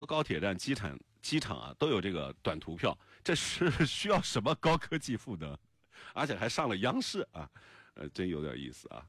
高铁站、机场啊都有这个短途票，这是需要什么高科技赋能？而且还上了央视啊，真有点意思啊。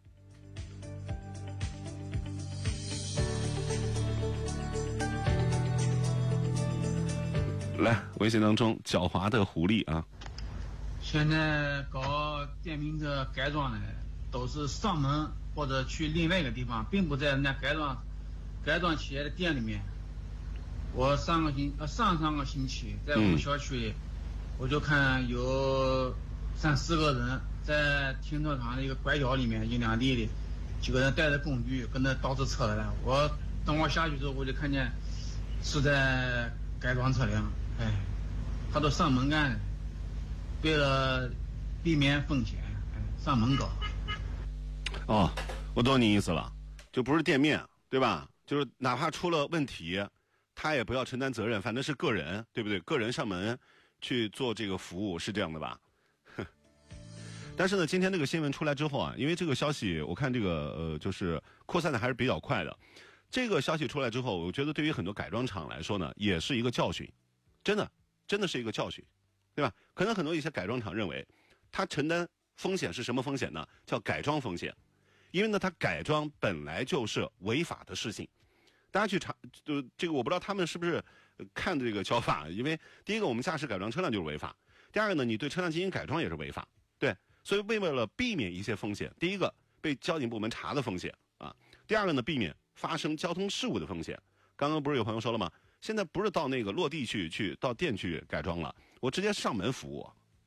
来，微信当中狡猾的狐狸啊。 现在搞电瓶车改装的都是上门或者去另外一个地方，并不在人家改装企业的店里面。我上个星期在我们小区里，我就看有3-4个人在停车场的一个拐角里面一两地里，几个人带着工具跟那倒着车来了。等我下去之后，我就看见是在改装车辆，他都上门干的，为了避免风险，上门搞。 哦，我懂你意思了，就不是店面，对吧？就是哪怕出了问题，他也不要承担责任，反正是个人，对不对？个人上门去做这个服务，是这样的吧？但是呢，今天这个新闻出来之后啊，因为这个消息，我看这个就是扩散的还是比较快的。这个消息出来之后，我觉得对于很多改装厂来说呢，也是一个教训，真的是一个教训，对吧？可能很多一些改装厂认为，他承担风险是什么风险呢？叫改装风险，因为呢，他改装本来就是违法的事情。大家去查，就这个我不知道他们是不是看这个交法，因为第一个我们驾驶改装车辆就是违法，第二个呢，你对车辆进行改装也是违法，对，所以为了避免一些风险，第一个被交警部门查的风险啊，第二个呢，避免发生交通事故的风险。刚刚不是有朋友说了吗？现在不是到那个落地去到店去改装了，我直接上门服务。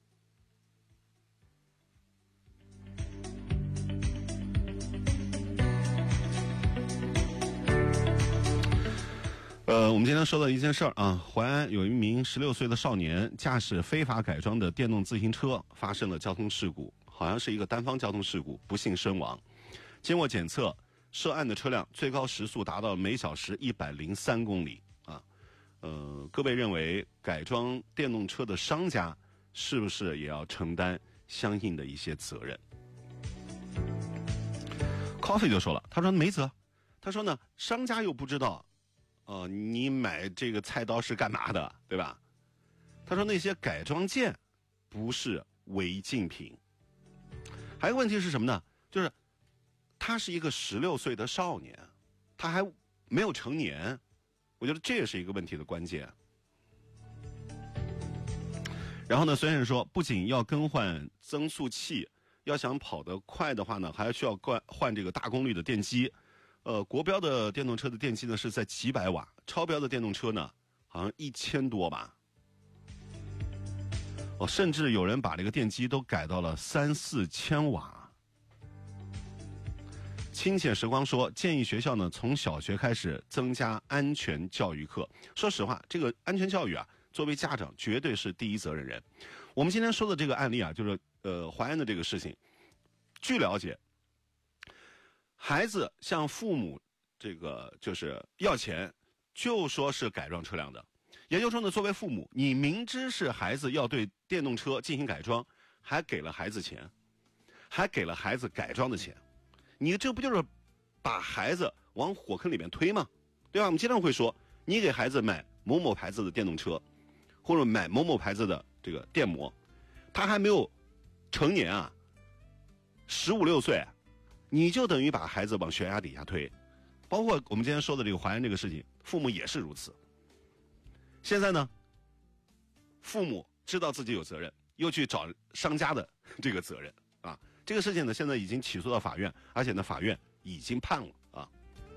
我们今天说到一件事儿啊，淮安有一名16岁的少年驾驶非法改装的电动自行车发生了交通事故，好像是一个单方交通事故，不幸身亡。经过检测，涉案的车辆最高时速达到每小时103公里啊。各位认为改装电动车的商家是不是也要承担相应的一些责任？ Coffee 就说了，他说没责，他说呢，商家又不知道你买这个菜刀是干嘛的，对吧？他说那些改装件不是违禁品。还有个问题是什么呢？就是他是一个16岁的少年，他还没有成年，我觉得这也是一个问题的关键。然后呢，孙先生说，不仅要更换增速器，要想跑得快的话呢，还需要换这个大功率的电机。国标的电动车的电机呢是在几百瓦，超标的电动车呢好像1000多吧。甚至有人把这个电机都改到了3-4千瓦。亲切时光说，建议学校呢从小学开始增加安全教育课。说实话，这个安全教育啊，作为家长绝对是第一责任人。我们今天说的这个案例啊，就是淮安的这个事情，据了解，孩子向父母这个就是要钱，就说是改装车辆的。也就是说呢，作为父母，你明知是孩子要对电动车进行改装，还给了孩子钱，还给了孩子改装的钱，你这不就是把孩子往火坑里面推吗？对吧？我们经常会说，你给孩子买某某牌子的电动车，或者买某某牌子的这个电摩，他还没有成年啊，15、16岁，你就等于把孩子往悬崖底下推。包括我们今天说的这个淮安这个事情，父母也是如此。现在呢，父母知道自己有责任，又去找商家的这个责任啊。这个事情呢，现在已经起诉到法院，而且呢，法院已经判了啊。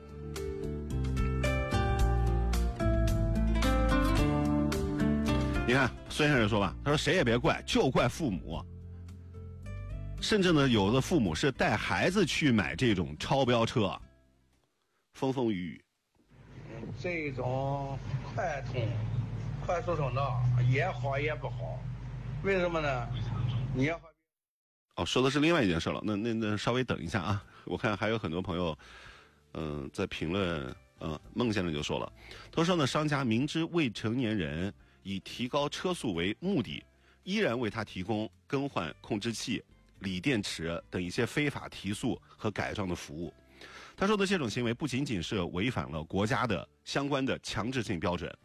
你看孙先生说吧，他说谁也别怪，就怪父母。甚至呢，有的父母是带孩子去买这种超标车，风风雨雨。 这种快通、快速通道也好也不好，为什么呢？你要说的是另外一件事了。那稍微等一下啊，我看还有很多朋友，在评论，孟先生就说了，他说呢，商家明知未成年人以提高车速为目的，依然为他提供更换控制器、锂电池等一些非法提速和改装的服务。他说的这种行为不仅仅是违反了国家的相关的强制性标准，